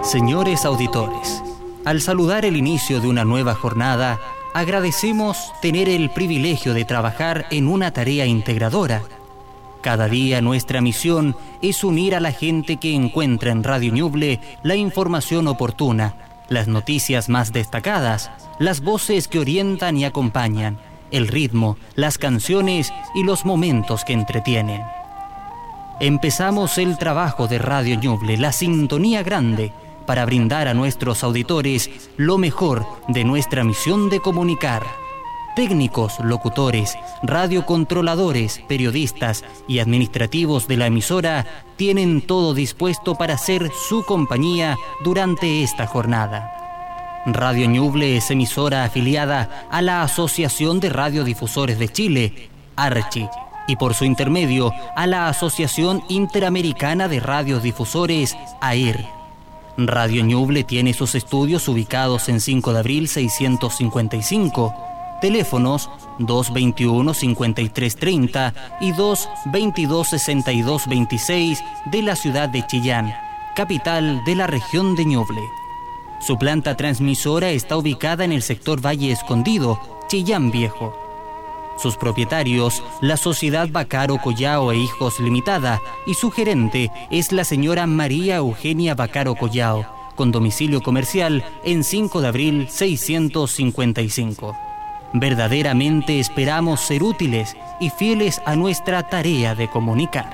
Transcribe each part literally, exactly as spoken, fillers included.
Señores auditores, al saludar el inicio de una nueva jornada, agradecemos tener el privilegio de trabajar en una tarea integradora. Cada día nuestra misión es unir a la gente que encuentra en Radio Ñuble la información oportuna, las noticias más destacadas, las voces que orientan y acompañan, el ritmo, las canciones y los momentos que entretienen. Empezamos el trabajo de Radio Ñuble, la sintonía grande, para brindar a nuestros auditores lo mejor de nuestra misión de comunicar. Técnicos, locutores, radiocontroladores, periodistas y administrativos de la emisora tienen todo dispuesto para ser su compañía durante esta jornada. Radio Ñuble es emisora afiliada a la Asociación de Radiodifusores de Chile, ARCHI, y por su intermedio a la Asociación Interamericana de Radiodifusores, A I R. Radio Ñuble tiene sus estudios ubicados en cinco de abril seiscientos cincuenta y cinco, teléfonos dos veintiuno cincuenta y tres treinta y dos veintidós sesenta y dos veintiséis de la ciudad de Chillán, capital de la región de Ñuble. Su planta transmisora está ubicada en el sector Valle Escondido, Chillán Viejo. Sus propietarios, la Sociedad Vaccaro Collao e Hijos Limitada, y su gerente es la señora María Eugenia Vaccaro Collao, con domicilio comercial en cinco de abril seiscientos cincuenta y cinco. Verdaderamente esperamos ser útiles y fieles a nuestra tarea de comunicar.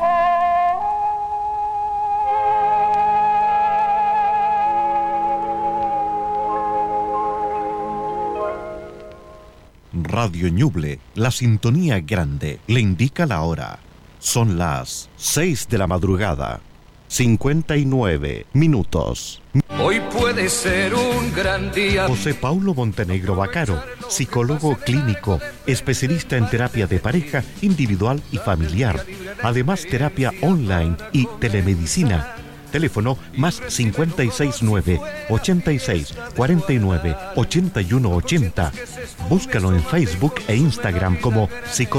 Radio Ñuble, la sintonía grande, le indica la hora. Son las seis de la madrugada, cincuenta y nueve minutos. Hoy puede ser un gran día. José Paulo Montenegro Vaccaro, psicólogo clínico, especialista en terapia de pareja, individual y familiar. Además, terapia online y telemedicina. Teléfono más cincuenta y seis nueve, ochenta y seis, cuarenta y nueve, ochenta y uno ochenta. Búscalo en Facebook e Instagram como psicólogo.